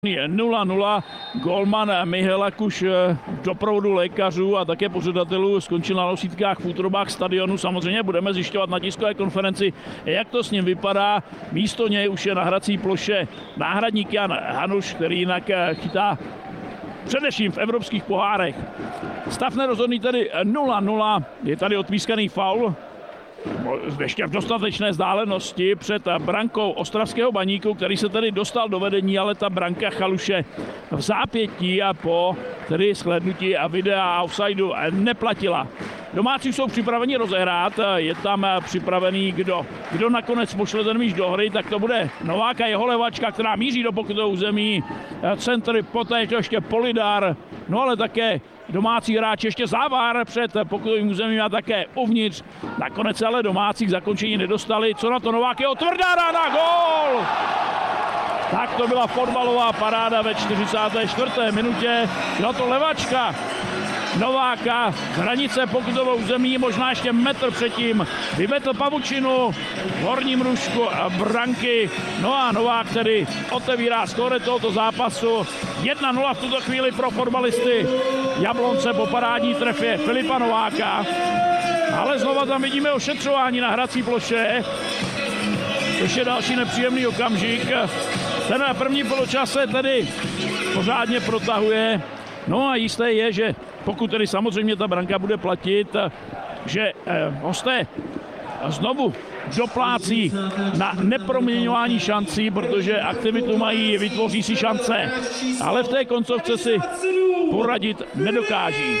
0-0. Golman Mihelak už v doprovodu lékařů a také pořadatelů skončil na nosítkách v útrobách stadionu. Samozřejmě budeme zjišťovat na tiskové konferenci, jak to s ním vypadá. Místo něj už je na hrací ploše náhradník Jan Hanuš, který jinak chytá především v evropských pohárech. Stav nerozhodný tedy 0-0. Je tady odpískaný faul. Ještě v dostatečné vzdálenosti před brankou ostravského Baníku, který se tedy dostal do vedení, ale ta branka Chaluše v zápětí a po tedy shlédnutí a videa a offsideu neplatila. Domácí jsou připraveni rozehrát, je tam připravený kdo nakonec pošle ten míč do hry, tak to bude Novák a jeho levačka, která míří do pokutového území, centry, poté ještě Polidar, no ale také domácí hráč ještě Závár před pokutovým územím a také uvnitř. Nakonec ale domácí k zakončení nedostali. Co na to Novák? Je tvrdá rána, gól! Tak to byla fotbalová paráda ve 44. minutě. Na to levačka Nováka z hranice pokutového území, možná ještě metr předtím vymetl pavučinu v horním růžku branky. No a Novák tedy otevírá skóre tohoto zápasu. 1-0 v tuto chvíli pro fotbalisty Jablonce po parádní trefě Filipa Nováka. Ale znova tam vidíme ošetřování na hrací ploše. Což je další nepříjemný okamžik. Ten první poločas se tedy pořádně protahuje. No a jisté je, že pokud tedy samozřejmě ta branka bude platit, že hosté znovu doplácí na neproměňování šancí, protože aktivitu mají, vytvoří si šance, ale v té koncovce si poradit nedokáží.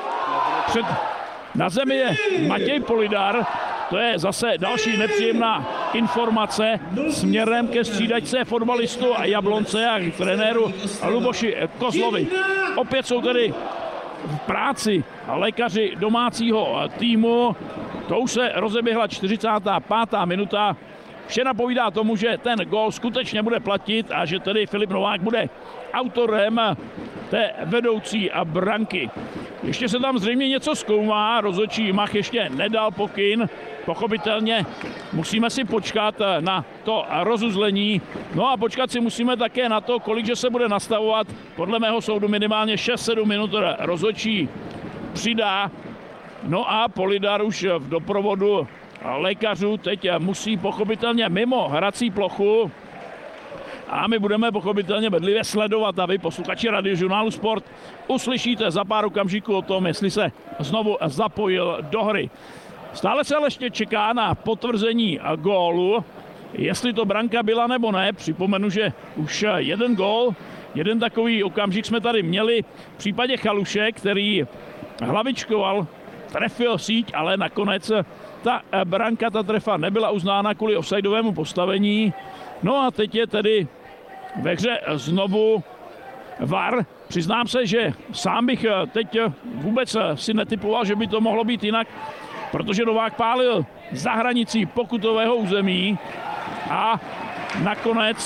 Na zemi je Matěj Polidar, to je zase další nepříjemná informace směrem ke střídačce fotbalistu a Jablonce a k trenéru Luboši Kozlovi. Opět jsou tedy v práci lékaři domácího týmu. To už se rozeběhla 45. minuta. Vše napovídá tomu, že ten gól skutečně bude platit a že tedy Filip Novák bude autorem té vedoucí branky. Ještě se tam zřejmě něco zkoumá, rozhodčí Mach ještě nedal pokyn. Pochopitelně musíme si počkat na to rozuzlení. No a počkat si musíme také na to, kolikže se bude nastavovat. Podle mého soudu minimálně 6-7 minut rozhodčí přidá. No a Polidar už v doprovodu lékařů teď musí pochopitelně mimo hrací plochu. A my budeme pochopitelně bedlivě sledovat a vy, posluchači Radiožurnálu Sport, uslyšíte za pár okamžiků o tom, jestli se znovu zapojil do hry. Stále se ale ještě čeká na potvrzení gólu, jestli to branka byla nebo ne. Připomenu, že už jeden gól, jeden takový okamžik jsme tady měli v případě Chaluše, který hlavičkoval, trefil síť, ale nakonec ta branka, ta trefa nebyla uznána kvůli offsideovému postavení. No a teď je tedy ve hře znovu VAR. Přiznám se, že sám bych teď vůbec si netipoval, že by to mohlo být jinak, protože Novák pálil za hranicí pokutového území a nakonec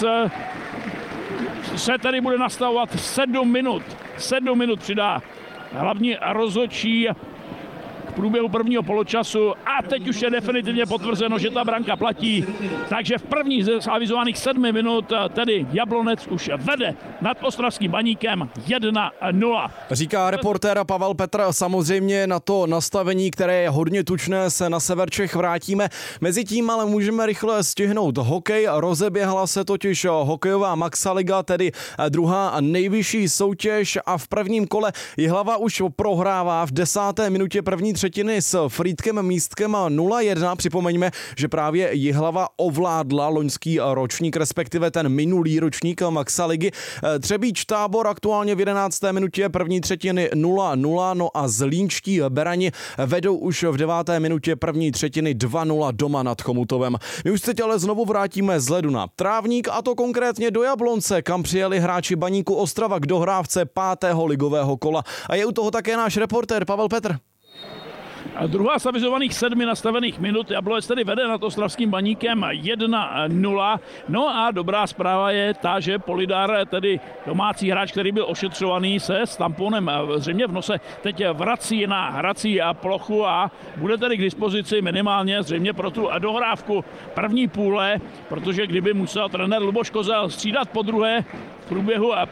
se tedy bude nastavovat 7 minut. 7 minut přidá hlavní rozhodčí k průběhu prvního poločasu a teď už je definitivně potvrzeno, že ta branka platí. Takže v prvních z avizovaných 7 minut tedy Jablonec už vede nad ostravským Baníkem 1-0. Říká reportér Pavel Petr. Samozřejmě na to nastavení, které je hodně tučné, se na sever Čech vrátíme. Mezitím ale můžeme rychle stihnout hokej. Rozeběhla se totiž hokejová Maxaliga, tedy druhá nejvyšší soutěž a v prvním kole Jihlava už prohrává v 10. minutě první třetiny s Frýdkem Místkem 0-1. Připomeňme, že právě Jihlava ovládla loňský ročník, respektive ten minulý ročník Maxaligy. Třebíč Tábor aktuálně v 11. minutě první třetiny 0-0, no a zlínští Berani vedou už v 9. minutě první třetiny 2-0 doma nad Chomutovem. My už se teď ale znovu vrátíme z ledu na trávník, a to konkrétně do Jablonce, kam přijeli hráči Baníku Ostrava k dohrávce 5. ligového kola. A je u toho také náš reportér Pavel Petr. A druhá z avizovaných 7 nastavených minut. Jablonec tedy vede nad ostravským Baníkem 1-0. No a dobrá zpráva je ta, že Polidar, tedy domácí hráč, který byl ošetřovaný, se s tamponem zřejmě v nose teď vrací na hrací plochu a bude tedy k dispozici minimálně zřejmě pro tu dohrávku první půle, protože kdyby musel trenér Luboš Kozel střídat po druhé v průběhu